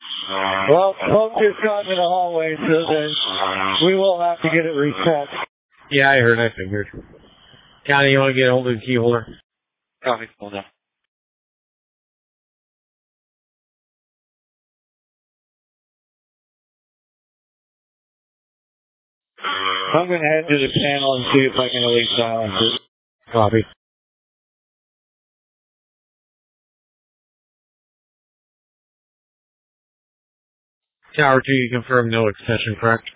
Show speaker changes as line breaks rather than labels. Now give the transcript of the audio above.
Well, folks just got in the hallway, so then we will have to get it reset.
Yeah, I heard. I figured. Connie, you want to get hold of the key holder?
Copy. Hold on.
I'm going to head to the panel and see if I can at least silence it.
Copy. Tower 2, you confirm no extension, correct?